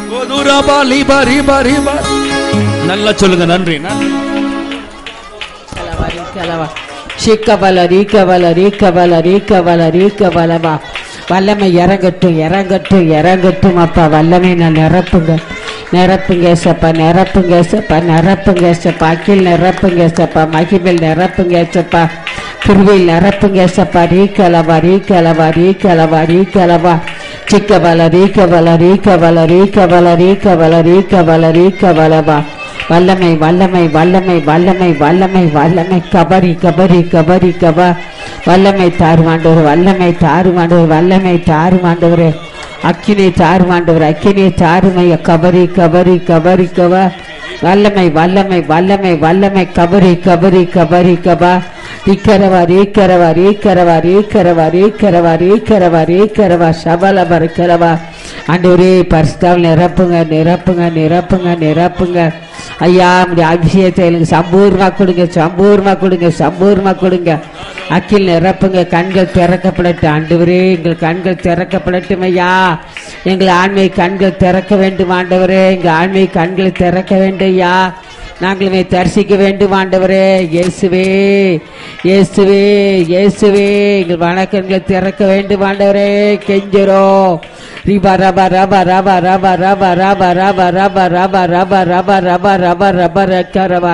நல்லா சொல்லுங்க. நன்றி. வல்லமை இறங்கட்டும் இறங்கட்டும் இறங்கட்டும் அப்பா. வல்லமை நான் நிரப்புங்க நிரப்புங்க ஏசப்பா, நிரப்புங்க ஏசப்பா, நிரப்புங்க ஏசப்பா. அக்கில் நிரப்புங்க ஏசப்பா, மகிமையில் நிரப்புங்க ஏசப்பா, கிருபையில் நிரப்புங்க ஏசப்பா. ரீக்கலவா ரீக்கலவா ரீக்கலவா ரீக்கலவா சிக்கபல ரீக்கபல ரீக்கபல ரீக்கபல ரீக்கபல ரீக்கபல ரீக்கபலவா. வல்லமை வல்லமை வல்லமை வல்லமை வல்லமை வல்லமை கபரி கபரி கபரி கபா. வல்லமை தாருமாண்டவர், வல்லமை தாருமாண்டவர், வல்லமை தாருமாண்டவரே. அக்கினை தாருமாண்டவர், அக்கினை தாருமைய கபரி கபரி கபரி கபா. வல்லமை வல்லமை வல்லமை வல்லமை கபரி கபரி கபரி கபா. ரீக்கரவா ரீக்கரவா ரீக்கரவா ரீக்கரவா ரீக்கரவா ரீக்கரவா ரீக்கரவா சபல பருக்கரவா. ஆண்டவரே பரிசுத்தால் நிரப்புங்க நிரப்புங்க நிரப்புங்க நிரப்புங்க ஐயா. நம்முடைய அபிஷேகத்தை எனக்கு சம்பூர்ணமா கொடுங்க, சம்பூர்ணமா கொடுங்க, சம்பூர்ணமா கொடுங்க. அக்கில் நிரப்புங்க. கண்கள் திறக்கப்படட்டும் ஆண்டவரே, எங்கள் கண்கள் திறக்கப்படட்டும் ஐயா. எங்கள் ஆண்மை கண்கள் திறக்க வேண்டும் ஆண்டவரே, எங்கள் ஆண்மை கண்களை திறக்க வேண்டும் ஐயா. நாங்களுமே தரிசிக்க வேண்டும் ஆண்டவரே. இயேசுவே இயேசுவே இயேசுவே, எங்கள் வணக்கங்களை திறக்க வேண்டும் ஆண்டவரே. கெஞ்சுரோ ரிபா ரபா ரபா ரபா ரபா ரபா ரபா ரபா ரபா ரபா ரபா ரபா ரபா ரபா ரபா ரபா.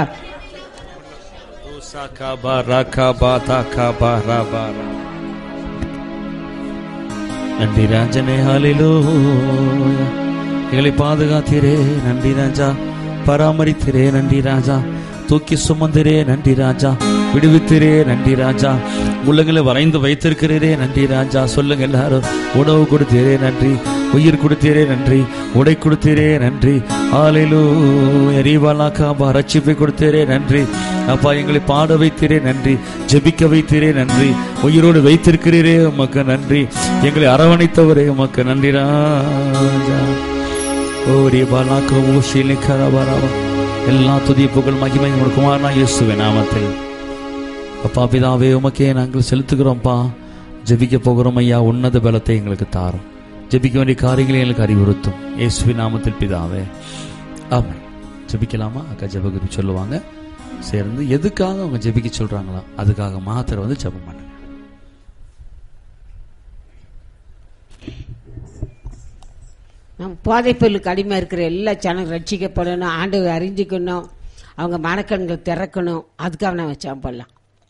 நன்றி ராஜனே, ஹல்லேலூயா. எங்களை பாதுகாத்தீரே நன்றி ராஜா, பராமரித்திரே நன்றி ராஜா, தூக்கி சுமந்திரே நன்றி ராஜா, விடுவித்திரே நன்றி ராஜா, உள்ளங்களை வரைந்து வைத்திருக்கிறீரே நன்றி ராஜா. சொல்லுங்க எல்லாரும். உணவு கொடுத்தீரே நன்றி, உயிர் கொடுத்தீரே நன்றி, உடை கொடுத்தீரே நன்றி. ஹல்லேலூயா. ரீவாலாகாபா ரட்சிப்பை கொடுத்தீரே நன்றி அப்பா. எங்களை பாட வைத்தீரே நன்றி, ஜெபிக்க வைத்தீரே நன்றி, உயிரோடு வைத்திருக்கிறீரே உமக்கு நன்றி. எங்களை அரவணைத்தவரே உமக்கு நன்றி ராஜா. எல்லா துதி புகழ் மகிமை உங்கள் குமாரனா இயேசுவின் நாமத்தில் அப்பா பிதாவே உமக்கே நாங்கள் செலுத்துகிறோம்ப்பா. ஜெபிக்க போகிறோம் ஐயா. உன்னத பலத்தை எங்களுக்கு தாரும். ஜெபிக்க வேண்டிய காரியங்களை எங்களுக்கு அறிவுறுத்தும் இயேசுவின் நாமத்தில் பிதாவே, ஆமென். ஜெபிக்கலாமா? அக்கா ஜெபகுரு சொல்லுவாங்க. சேர்ந்து எதுக்காக அவங்க ஜெபிக்க சொல்றாங்களா அதுக்காக மாத்திரம் வந்து ஜெபம் பண்ணுங்க. நம் போதைப்பொருளுக்கு அடிமை இருக்கிற எல்லா ஜனம் ரட்சிக்கப்படணும், ஆண்டவர் அறிஞ்சிக்கணும், அவங்க மனக்கண்கள் திறக்கணும். அதுக்காக நான் வச்சா போடலாம்.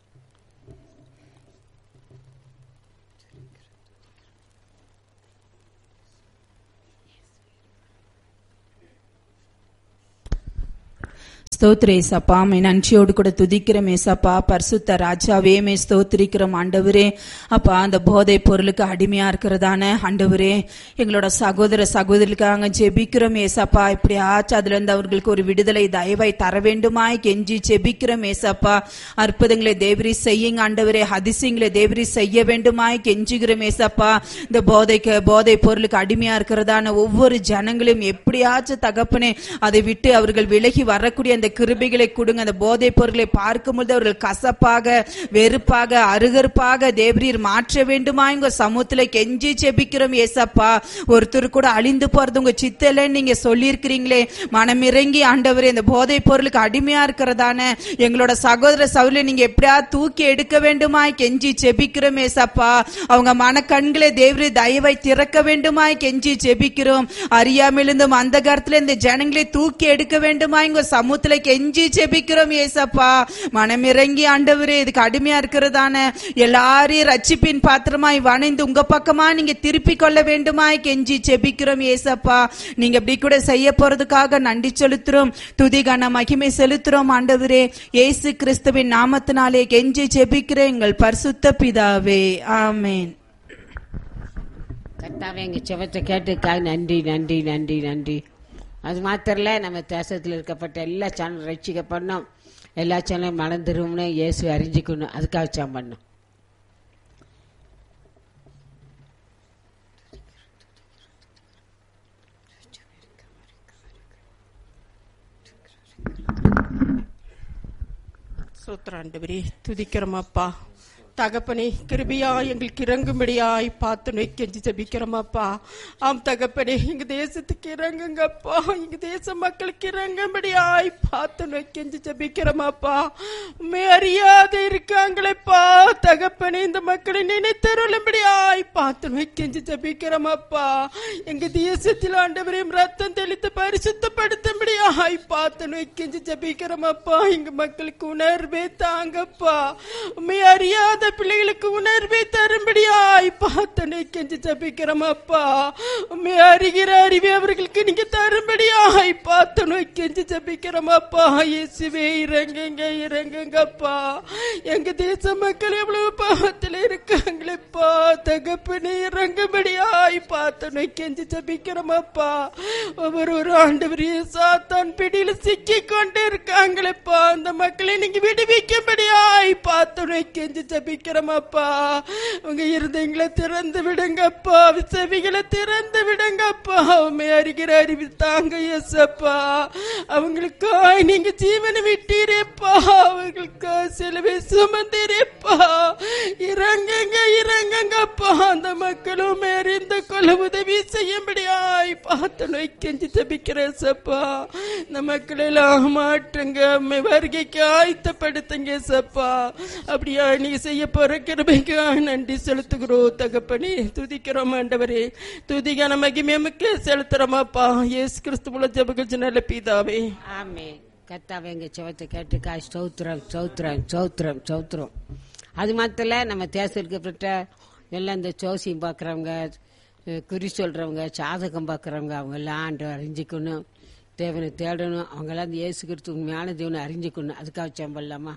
ஸ்தோத்திரம் ஏசப்பா, மே நன்றியோடு கூட துதிக்கிறோம் ஏசப்பா. பரிசுத்த ராஜாவே மே ஸ்தோத்திரிக்கிறோம் ஆண்டவரே. அப்பா அந்த போதை பொருளுக்கு அடிமையா இருக்கிறதான ஆண்டவரே எங்களோட சகோதர சகோதரிகளுக்காக ஜெபிக்கிறோம் ஏசப்பா. இப்படி ஆச்சு அதுல இருந்து அவர்களுக்கு ஒரு விடுதலை தயவாய் தர வேண்டுமாய் கெஞ்சி ஜெபிக்கிறோம் ஏசப்பா. அற்புதங்களை தேவரி செய்யுங்க ஆண்டவரே, அதிசயங்களை தேவரி செய்ய வேண்டுமாய் கெஞ்சுகிறோம் ஏசப்பா. இந்த போதை பொருளுக்கு அடிமையா இருக்கிறதான ஒவ்வொரு ஜனங்களும் எப்படியாச்சும் தகப்பனே அதை விட்டு அவர்கள் விலகி வரக்கூடிய அந்த கிருபைகளை கொடுங்க. அந்த போதை பொருளை பார்க்கும்போது அவர்கள் கசப்பாக வெறுப்பாக அருகருப்பாக தேவரீர் மாற்ற வேண்டுமா உங்க சமூகத்துல கெஞ்சி ஜெபிக்கிறோம் ஏசப்பா. ஒருத்தர் கூட அழிந்து போறது உங்க சித்தல நீங்க சொல்லியிருக்கிறீங்களே. மனமிறங்கி ஆண்டவரே இந்த போதை பொருளுக்கு அடிமையா இருக்கிறதான எங்களோட சகோதர சகோதரி நீங்க எப்படியா தூக்கி எடுக்க வேண்டுமாய் கெஞ்சி ஜெபிக்கிறோம் ஏசப்பா. அவங்க மனக்கண்களை தேவரீ தயவை திறக்க வேண்டுமாய் கெஞ்சி ஜெபிக்கிறோம். அறியாமலிருந்தும் அந்த காலத்துல இந்த ஜனங்களை தூக்கி எடுக்க வேண்டுமாய் உங்க சமூகத்துல கெஞ்சி ஜெபிக்கிறோம் ஏசப்பா. மனமிறங்கி ஆண்டவரே இதுக்கு அடிமையா இருக்கிறதான எல்லாரையும் ரட்சிப்பின் பாத்திரமாய் வணைந்து உங்க பக்கமா நீங்க திருப்பி கொள்ள வேண்டுமாய் கெஞ்சி ஜெபிக்கிறோம் ஏசப்பா. நீங்க இப்படி கூட செய்ய போறதுக்காக நன்றி செலுத்துறோம், துதிகான மகிமை செலுத்துறோம் ஆண்டவரே. இயேசு கிறிஸ்துவின் நாமத்தினாலே கெஞ்சி ஜெபிக்கிறேன் எங்கள் பரிசுத்த பிதாவே, ஆமென். கர்த்தாவே எங்க செவத்தை கேட்டுக்காக நன்றி நன்றி நன்றி நன்றி. அது மாத்திரல நம்ம தேசத்தில் இருக்கப்பட்ட எல்லா சேனலும் ரட்சிக்கப்படணும், எல்லா சேனலும் மனம் திரும்பணும், இயேசு அறிஞ்சிக்கணும். அதுக்காக சேம் பண்ணணும். சூத்திரம் ஆண்டவரே துதிக்கிறோம் அப்பா. தகப்பனே கிருபையா எங்களுக்கு இறங்கும்படியாய் பார்த்து நோக்கி ஜெபிக்கிறோமாப்பா. ஆம் தகப்பனே, எங்க தேசத்துக்கு இறங்குங்கப்பா, எங்க தேச மக்களுக்கு இறங்கும்படியாய் பார்த்து நோக்கி ஜெபிக்கிறோமாப்பா. உண்மை அறியாத இருக்காங்களேப்பா தகப்பனே, இந்த மக்களை நினைத்தருளும்படியாய் பார்த்து நோக்கி ஜெபிக்கிறோமாப்பா. எங்க தேசத்தில் ஆண்டவரையும் ரத்தம் தெளித்து பரிசுத்தப்படுத்தும்படியாய் பார்த்து நோக்கி ஜெபிக்கிறோமாப்பா. எங்க மக்களுக்கு உணர்வே தாங்கப்பா, உண்மை அறியாத பிள்ளைகளுக்கு உணர்வை தரும்படியாய் பார்த்தனை கெஞ்சி ஜபிக்கிறோமப்பா. உண்மை அறிகிற அறிவை அவர்களுக்கு நீங்க தரும்படியாய் பார்த்தனை கெஞ்சி ஜபிக்கிறோமப்பா. இயேசுவே இறங்குங்க, இறங்குங்கப்பா. எங்க தேச மக்கள் எவ்வளவு பாவத்தில் இருக்காங்களேப்பா தகப்பனே, இறங்கும்படியாய் பார்த்தனை கெஞ்சி ஜபிக்கிறோமப்பா. ஒவ்வொரு ஆண்டவரையே சாத்தான் பிடியில் சிக்கி கொண்டு இருக்காங்களேப்பா, அந்த மக்களை நீங்க விடுவிக்கும்படியாய் பார்த்தனை கெஞ்சி ஜபிக்கிறோமப்பா. உங்க இருதயங்களை திறந்து விடுங்கப்பா, செவிகளை திறந்து விடுங்கப்பா. உண்மை அறிகிற அறிவு தாங்க இயேசப்பா. அவங்களுக்காய் நீங்க ஜீவனை விட்டீரேப்பா, அவர்களுக்கு சிலுவை சுமந்தீரேப்பா. இறங்குங்க, இறங்குங்கப்பா. அந்த மக்களும் அறிந்து கொள்ள உதவி செய்யும்படியாய் பார்த்து நோக்கி ஜபிக்கிறேன் சப்பா. இந்த மக்களை எல்லாம் மாற்றுங்க, வருகைக்கு ஆயத்தப்படுத்துங்க சப்பா. அப்படியா நீங்க செய்ய போற கிருபைக்கு நன்றி செலுத்துகிறோம் தகப்பனே, துதிக்கிறோம் ஆண்டவரே. துதிக்கான மகிமைக்கு செலுத்துறோமாப்பா. இயேசு கிறிஸ்து மூலம் ஜெபங்கள் நல்ல பிதாவே, ஆமென். கர்த்தாவே எங்க செவத்தை கேட்டுக்கா ஸ்தோத்திரம், ஸ்தோத்திரம், ஸ்தோத்திரம், ஸ்தோத்திரம். அது மாத்திர நம்ம தேசப்பட்ட எல்லாம் இந்த ஜோசியம் பார்க்குறவங்க, குறி சொல்றவங்க, சாதகம் பார்க்குறவங்க, அவங்க எல்லாம் ஆண்டவர் அறிஞ்சிக்கணும், தேவனை தேடணும். அவங்கெல்லாம் இந்த இயேசு கிறிஸ்து உண்மையான தேவனை அறிஞ்சிக்கணும். அதுக்காக சம்பல்லாமா?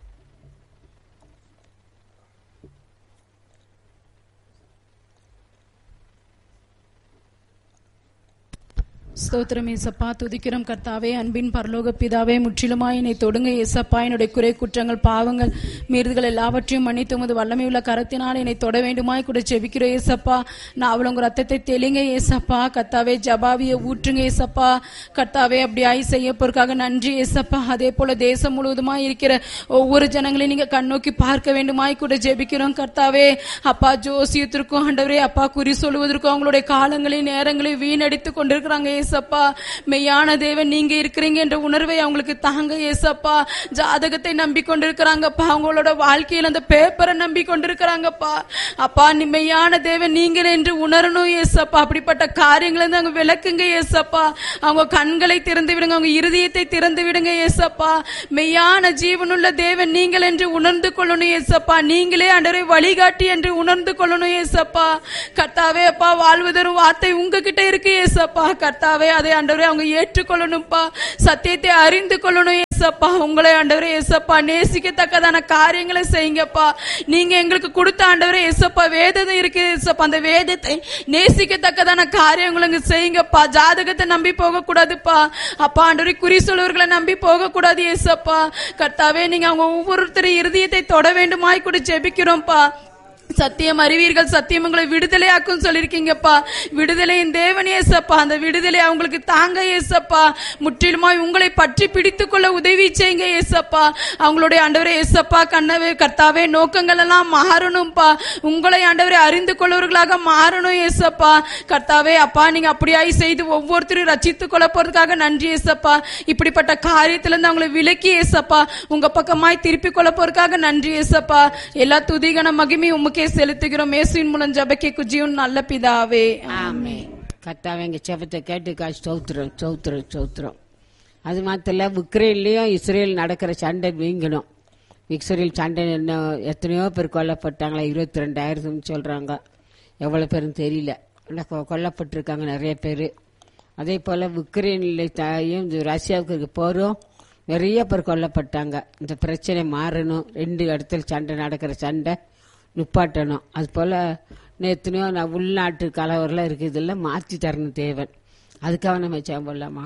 ஸ்தோத்திரம் ஏசப்பா, துதிக்கிறோம் கர்த்தாவே. அன்பின் பரலோக பிதாவே, முற்றிலுமாய் என்னை தொடுங்க ஏசப்பா. என்னுடைய குறை குற்றங்கள் பாவங்கள் மீறுதல் எல்லாவற்றையும் மன்னித்து உமது வல்லமை உள்ள கரத்தினால் என்னை தொட வேண்டுமாய் கூட ஜெபிக்கிறோம் ஏசப்பா. நான் அவளுங்க ரத்தத்தை தெளிங்க ஏசப்பா. கர்த்தாவே ஜபாவியை ஊற்றுங்க ஏசப்பா. கர்த்தாவே அப்படி ஆய் செய்ய பொறுக்காக நன்றி ஏசப்பா. அதே போல தேசம் முழுவதுமாய் இருக்கிற ஒவ்வொரு ஜனங்களையும் நீங்க கண்ணோக்கி பார்க்க வேண்டுமாய் கூட ஜெபிக்கிறோம் கர்த்தாவே. அப்பா ஜோசியத்திற்கும் ஆண்டவரே அப்பா குறி சொல்லுவதற்கும் அவங்களுடைய காலங்களையும் நேரங்களையும் வீணடித்து கொண்டிருக்கிறாங்க ஏசப்பா. மெய்யான தேவன் நீங்க இருக்கிறீங்க என்ற உணர்வை அவங்களுக்கு தாங்க ஏசப்பா. ஜாதகத்தை நம்பி கொண்டிருக்கிறாங்கப்பா, அவங்களோட வாழ்க்கையில் அந்த பேப்பரை நம்பி கொண்டிருக்கிறாங்கப்பா. அப்பா மெய்யான தேவன் நீங்கள் என்று உணரணும் ஏசப்பா. அப்படிப்பட்ட காரியங்களை அவங்க விளக்குங்க ஏசப்பா. அவங்க கண்களை திறந்து விடுங்க, அவங்க இருதயத்தை திறந்து விடுங்க ஏசப்பா. மெய்யான ஜீவனுள்ள தேவன் நீங்கள் என்று உணர்ந்து கொள்ளணும் ஏசப்பா. நீங்களே ஆண்டவரே வழிகாட்டி என்று உணர்ந்து கொள்ளணும் ஏசப்பா. கர்த்தாவே அப்பா வாழ்வதொரு வார்த்தை உங்ககிட்ட இருக்கு ஏசப்பா. கர்த்தாவே அதை ஆண்டவரே அவங்க ஏற்றுக்கொள்ளணும்பா. சத்தியத்தை அறிந்து கொள்ளணும் ஏசப்பா. உங்களை ஆண்டவரே ஏசப்பா நேசிக்கத்தக்கதான காரியங்களை செய்யுங்கப்பா. நீங்க எங்களுக்கு கொடுத்த ஆண்டவரே ஏசப்பா வேதத்தை இருக்கு ஏசப்பா. அந்த வேதத்தை நேசிக்கத்தக்கதான காரியங்களை செய்யுங்கப்பா. ஜாதகத்தை நம்பி போக கூடாதுப்பா அப்பா. ஆண்டவரே குறி சொல்லுவர்களை நம்பி போக கூடாது ஏசப்பா. கர்த்தாவே நீங்க அவங்க ஒவ்வொருத்தரும் இருதயத்தை தொட வேண்டுமாய் கூட ஜெபிக்கிறோம்ப்பா. சத்தியம் அறிவீர்கள், சத்தியம் உங்களை விடுதலையாக்கும் சொல்லிருக்கீங்கப்பா. விடுதலையின் தேவன் ஏசப்பா. அந்த விடுதலை அவங்களுக்கு தாங்க ஏசப்பா. முற்றிலுமாய் உங்களை பற்றி பிடித்துக் கொள்ள உதவி செய்யுங்க ஏசப்பா. அவங்களுடைய ஆண்டவரே ஏசப்பா கண்ணவே கர்த்தாவே நோக்கங்கள் எல்லாம் மாறணும்பா. உங்களை ஆண்டவரை அறிந்து கொள்வர்களாக மாறணும் ஏசப்பா. கர்த்தாவே அப்பா நீங்க அப்படியாய் செய்து ஒவ்வொருத்தரும் ரட்சித்துக் கொள்ள போறதுக்காக நன்றி ஏசப்பா. இப்படிப்பட்ட காரியத்திலிருந்து அவங்களை விலக்கி ஏசப்பா உங்க பக்கமாய் திருப்பிக் கொள்ள போறதுக்காக நன்றி ஏசப்பா. எல்லா துதிகன மகிமை உமக்கே செலுத்துகிறோம். இயேசுவின் மூலம் ஜெபக்கேக்கு ஜீவன் நல்ல பிதாவே, ஆமென். கர்த்தாவே எங்க ஜெபத்தை கேட்டுக்கா ஸ்தோத்திரம், ஸ்தோத்திரம், ஸ்தோத்திரம். அது மாத்திர உக்ரைன்லயும் இஸ்ரேல் நடக்கிற சண்டை நீங்கணும். இஸ்ரேல் சண்டை எத்தனையோ பேர் கொல்லப்பட்டாங்களா, 22,000 சொல்றாங்க. எவ்வளவு பேரும் தெரியல, கொல்லப்பட்டிருக்காங்க நிறைய பேர். அதே போல உக்ரைன்லையும் ரஷ்யாவுக்கு போரும் நிறைய பேர் கொல்லப்பட்டாங்க. இந்த பிரச்சனை மாறணும். 2 இடத்துல சண்டை நடக்கிற சண்டை நிப்பாட்டணும். அது போல எத்தனையோ உள்நாட்டு கலவரெல்லாம் இருக்கு, இதெல்லாம் மாற்றி தரணும் தேவன். அதுக்காக நம்ம செய்யலாமா?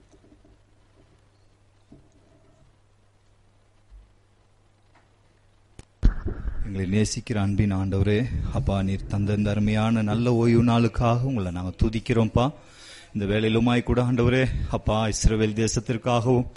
எங்களை நேசிக்கிற அன்பின் ஆண்டவரே அப்பா, நீர் தந்த இந்த அருமையான நல்ல ஓய்வு நாளுக்காக உங்களை நாங்கள் துதிக்கிறோம்ப்பா. இந்த வேலையிலுமாய் கூட ஆண்டவரே அப்பா இஸ்ரவேல் தேசத்திற்காகவும்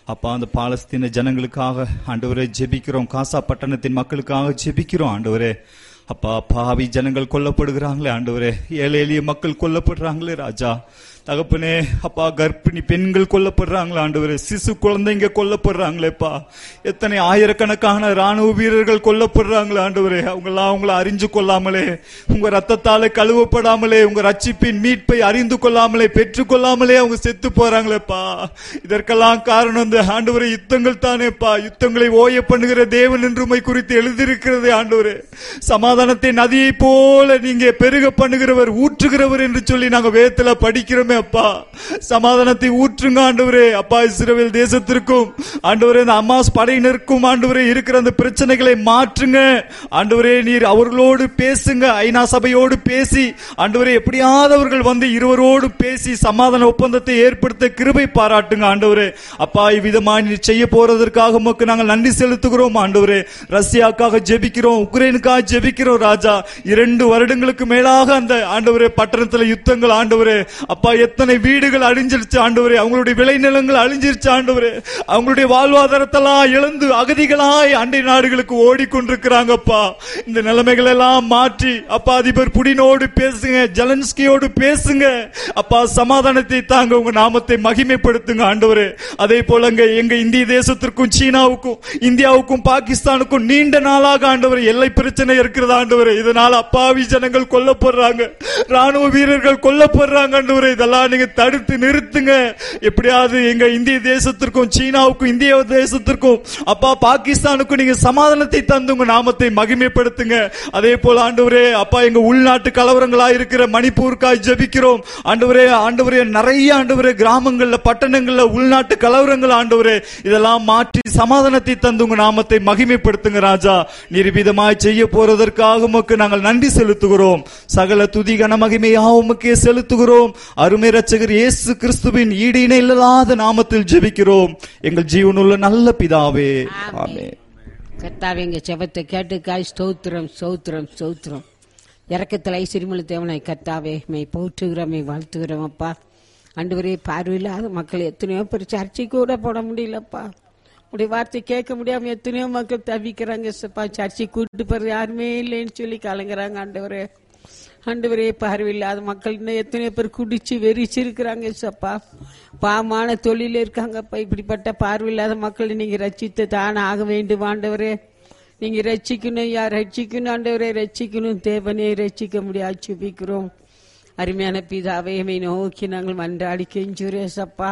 அப்பா அந்த பாலஸ்தீன ஜனங்களுக்காக ஆண்டவரே ஜெபிக்கிறோம். காசா பட்டணத்தின் மக்களுக்காக ஜெபிக்கிறோம் ஆண்டவரே. அப்பா பாவி ஜனங்கள் கொல்லப்படுகிறாங்களே ஆண்டவரே, ஏழை எளிய மக்கள் கொல்லப்படுறாங்களே ராஜா தகப்பனே. அப்பா கர்ப்பிணி பெண்கள் கொல்லப்படுறாங்களே ஆண்டவரே, சிசு குழந்தைங்க கொல்லப்படுறாங்களேப்பா. எத்தனை ஆயிரக்கணக்கான ராணுவ வீரர்கள் கொல்லப்படுறாங்களே ஆண்டவரே. அவங்கள அறிஞ்சு கொள்ளாமலே, உங்க ரத்தத்தாலே கழுவப்படாமலே, உங்க ரட்சிப்பின் மீட்பை அறிந்து கொள்ளாமலே, பெற்றுக்கொள்ளாமலே அவங்க செத்து போறாங்களேப்பா. இதற்கெல்லாம் காரணம் இந்த ஆண்டவரே யுத்தங்கள் தானேப்பா. யுத்தங்களை ஓய பண்ணுகிற தேவன் என்று உம்மை குறித்து எழுதியிருக்கிறதே ஆண்டவரே. சமாதானத்தை நதியை போல நீங்க பெருக பண்ணுகிறவர், ஊற்றுகிறவர் என்று சொல்லி நாங்க வேதத்துல படிக்கிறோமே அப்பா. சமாதானத்தை ஊற்றுங்க ஆண்டவரே. அப்பா இஸ்ரவேல் தேசத்திற்கும் ஆண்டவரே இந்த அமாஸ் படையினருக்கும் ஆண்டவரே இருக்கிற அந்த பிரச்சனைகளை மாற்றுங்க ஆண்டவரே. நீர் அவர்களோடு பேசுங்க, ஐநா சபையோடு பேசி ஆண்டவரே எப்படியாவது அவர்கள் வந்து இருவரோடு பேசி சமாதான ஒப்பந்தத்தை ஏற்படுத்த கிருபை பாராட்டுங்க ஆண்டவரே. அப்பா இவ்விதமாக நீர் செய்ய போறதற்காக உமக்கு நாங்கள் நன்றி செலுத்துகிறோம் ஆண்டவரே. ரஷ்யாக்காக ஜெபிக்கிறோம், உக்ரைனுக்காக ஜெபிக்கிறோம் ராஜா. 2 வருடங்களுக்கு மேலாக அந்த ஆண்டவரே பட்டணத்தில் யுத்தங்கள் ஆண்டவரே. அப்பா எத்தனை வீடுகள் அழிஞ்சிருச்சு ஆண்டவரே, அவங்களுடைய விளைநிலங்கள் அழிஞ்சிருச்சு ஆண்டவரே. அவங்களுடைய வாழ்வாதாரத்தெல்லாம் இழந்து அகதிகளாய் அண்டை நாடுகளுக்கு ஓடிக்கொண்டிருக்கிறாங்கப்பா. இந்த நிலைமைகள் எல்லாம் மாற்றி அப்பா அதிபர் புடினோடு பேசுங்க, ஜெலன்ஸ்கியோடு பேசுங்க அப்பா. சமாதானத்தை தாங்க, உங்க நாமத்தை மகிமைப்படுத்துங்க ஆண்டவரே. அதே போல எங்க இந்திய தேசத்திற்கும் சீனாவுக்கும் இந்தியாவுக்கும் பாகிஸ்தானுக்கும் நீண்ட நாளாக ஆண்டவரே எல்லை பிரச்சனை இருக்கிறது ஆண்டவரே. இதனால் அப்பாவி ஜனங்கள் கொல்லப்படுறாங்க, ராணுவ வீரர்கள் கொல்லப்படுறாங்க ஆண்டவரே. இதெல்லாம் நீங்க தடுத்து நிறுத்துங்க. எப்படியாவது எங்க இந்திய தேசத்திற்கும் சீனாவுக்கும் இந்திய தேசத்திற்கும் அப்பா பாகிஸ்தானுக்கும் நீங்க சமாதானத்தை தந்து உங்க நாமத்தை மகிமைப்படுத்துங்க. அதே போல ஆண்டவரே அப்பா எங்க உள்நாட்டு கலவரங்களா இருக்கிற மணிப்பூருக்காய் ஜெபிக்கிறோம் ஆண்டவரே. ஆண்டவரே நிறைய ஆண்டவரே கிராமங்கள்ல பட்டணங்கள்ல உள்நாட்டு கலவரங்கள் ஆண்டவரே, இதெல்லாம் மாற்றி சமாதானத்தை தந்து உங்க நாமத்தை மகிமைப்படுத்துங்க ராஜா. நிரூபிதமாய் செய்ய போறதற்காக உமக்கு நாங்கள் நன்றி செலுத்துகிறோம். சகல துதி கன மகிமையா உமக்கே செலுத்துகிறோம். அருமை இரட்சகர் இயேசு கிறிஸ்துவின் ஈடு இணை இல்லாத நாமத்தில் ஜெபிக்கிறோம் எங்கள் ஜீவனுள்ள நல்ல பிதாவே, ஆமென். கர்த்தாவே எங்க ஜெபத்தை கேட்டுக்காய் ஸ்தோத்திரம் ஸ்தோத்திரம் ஸ்தோத்திரம். இரக்கத்தில் ஐஸ்வரியமுள்ள தேவனாய் கர்த்தாவே மை போற்றுகிறோம், மை வாழ்த்துகிறோம் அப்பா. ஆண்டவரே பார்வையில்லாத மக்கள் எத்தனையோ பேர் சர்ச்சைக்கு கூட போட முடியலப்பா. உடைய வார்த்தை கேட்க முடியாம எத்தனையோ மக்கள் தவிக்கிறாங்க சப்பா. சர்ச்சை கூட்டு போறது யாருமே இல்லைன்னு சொல்லி கலங்குறாங்க ஆண்டவரே. ஆண்டவரே பார்வையில்லாத மக்கள் இன்னும் எத்தனையோ பேர் குடிச்சு வெறிச்சிருக்கிறாங்க சப்பா. பாவமான தொழில இருக்காங்கப்பா. இப்படிப்பட்ட பார்வையில்லாத மக்களை நீங்க ரட்சித்து தானே ஆக வேண்டும் ஆண்டவரே. நீங்க ரட்சிக்கணும், ரட்சிக்கணும் ஆண்டவரே, ரட்சிக்கணும். தேவனே ரட்சிக்க முடியாது சுபிக்கிறோம். அருமையான பிதாவே நோக்கி நாங்கள் மன்றாடி கெஞ்சுறோம் ஏசப்பா.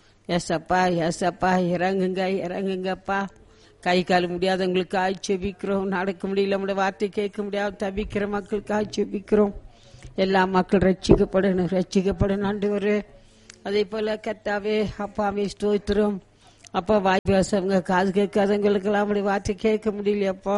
ஏசப்பா ஏசப்பா இறங்குங்க இறங்குங்கப்பா. கை கால் முடியாதவங்களுக்கு ஆட்சேபிக்கிறோம். நடக்க முடியல, நம்முடைய வார்த்தை கேட்க முடியாது தவிக்கிற மக்களுக்கு ஆட்சேபிக்கிறோம். எல்லா மக்கள் ரட்சிக்கப்படணும், ரட்சிக்கப்படணும் ஆண்டவரே. அதே போல கர்த்தாவே அப்பாவே ஸ்தோத்திரம் அப்பா. வாய் பேசவங்க காது கேட்காதவங்களுக்கெல்லாம் நம்முடைய வார்த்தை கேட்க முடியலையப்பா.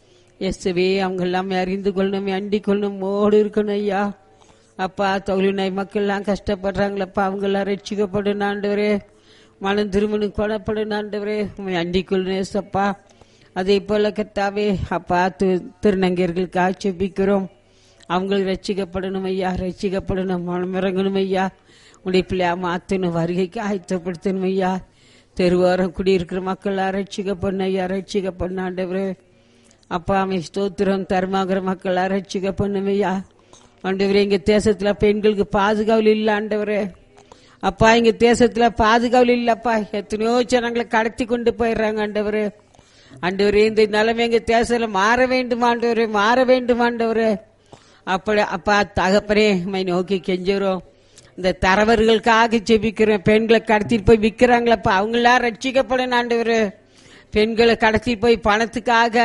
எஸ்வே அவங்க எல்லாமே அறிந்து கொள்ளணும், அண்டி கொள்ளணும், மோடு இருக்கணும் ஐயா. அப்பா தொழில்நாய் மக்கள் எல்லாம் கஷ்டப்படுறாங்களப்பா, அவங்க எல்லாம் ரட்சிக்கப்படணும் ஆண்டவரே. மனம் திருமணம் கொல்லப்படணும் ஆண்டவரே, அண்டிக்குள்ளே சப்பா. அதே போல கர்த்தாவே அப்பா திருநங்கையர்களுக்கு ஆட்சேபிக்கிறோம். அவங்களுக்கு ரட்சிக்கப்படணும் ஐயா, ரட்சிக்கப்படணும், மனம் இறங்கணும் ஐயா. உடைய பிள்ளையா மாற்றணும், வருகைக்கு ஆயத்தப்படுத்தணும் ஐயா. தெருவாரம் குடியிருக்கிற மக்கள் ரட்சிக்கப்படணும் ஐயா, ரட்சிக்கப்படணும் ஆண்டவரே. அப்பா அமை ஸ்தோத்திரம். தர்மாகிற மக்கள் ரட்சிக்கப்படணும் ஐயா. ஆண்டவரே எங்க தேசத்துல பெண்களுக்கு பாதுகாவல் இல்லை ஆண்டவரே. அப்பா எங்க தேசத்துல பாதுகாவல் இல்லப்பா. எத்தனையோ ஜனங்களை கடத்தி கொண்டு போயிடுறாங்க ஆண்டவரே. ஆண்டவரே இந்த நிலைமை எங்க தேசத்துல மாற வேண்டும் ஆண்டவரே, மாற வேண்டும் ஆண்டவரே. அப்படி அப்பா தகப்பனே மை நோக்கி கெஞ்சுறோம். இந்த தரவர்களுக்காக ஜெபிக்கிறோம். பெண்களை கடத்திட்டு போய் விற்கிறாங்களப்பா, அவங்களா ரட்சிக்கப்படணும் ஆண்டவரே. பெண்களை கடத்திட்டு போய் பணத்துக்காக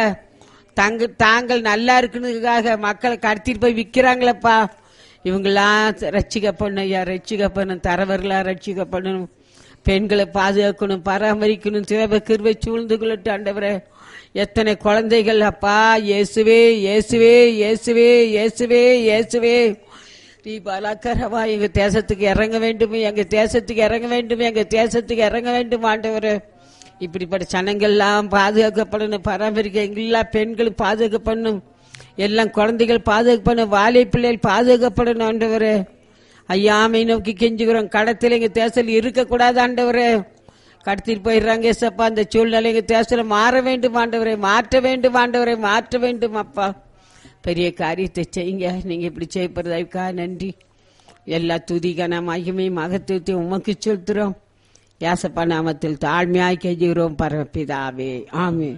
தாங்கள் நல்லா இருக்குறதுக்காக மக்களை கடத்திட்டு போய் விற்கிறாங்களப்பா. இவங்கெல்லாம் ரட்சிக்கப்படணும் ஐயா, ரட்சிக்கப்படணும். தரவர்களா ரட்சிக்கப்படணும். பெண்களை பாதுகாக்கணும், பராமரிக்கணும். தேவ கிருபை சூழ்ந்து கொள்ளட்டு ஆண்டவரே. எத்தனை குழந்தைகள் அப்பா. இயேசுவே இயேசுவே இயேசுவே இயேசுவே இயேசுவே நீ பலாக்கரவா எங்க தேசத்துக்கு இறங்க வேண்டும், எங்க தேசத்துக்கு இறங்க வேண்டும், எங்க தேசத்துக்கு இறங்க வேண்டும் ஆண்டவரே. இப்படிப்பட்ட ஜனங்கள்லாம் பாதுகாக்கப்படணும், பராமரிக்க எல்லா பெண்களும் பாதுகாக்கப்படணும், எல்லாம் குழந்தைகள் பாதுகாக்கப்படணும், வாலிப பிள்ளைகள் பாதுகாக்கப்படணும் ஆண்டவரே. ஐயாமை நோக்கி கெஞ்சுகிறோம். கடத்தில் எங்க தேசத்தில் இருக்கக்கூடாது ஆண்டவரே. கடத்திட்டு போயிடுறாங்க ஏசப்பா. அந்த சூழ்நிலைங்க தேசத்துல மாற வேண்டும் ஆண்டவரை, மாற்ற வேண்டும் ஆண்டவரை, மாற்ற வேண்டும் அப்பா. பெரிய காரியத்தை செய்யுங்க. நீங்க இப்படி செய்யப்படுறதுக்கா நன்றி. எல்லா துதிக்கான மகிமை மகத்துவத்தையும் உமக்கு செலுத்துறோம். ஏசப்பா நாமத்தில் தாழ்மையாய் கெஞ்சுகிறோம் பரமபிதாவே, ஆமென்.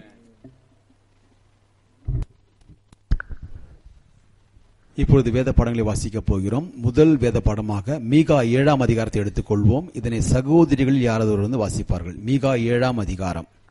இப்பொழுது வேத பாடங்களை வாசிக்கப் போகிறோம். முதல் வேத பாடமாக மீகா 7ஆம் அதிகாரத்தை எடுத்துக்கொள்வோம். இதனை சகோதரிகளில் யாராவது வாசிப்பார்கள். மீகா 7ஆம் அதிகாரம்.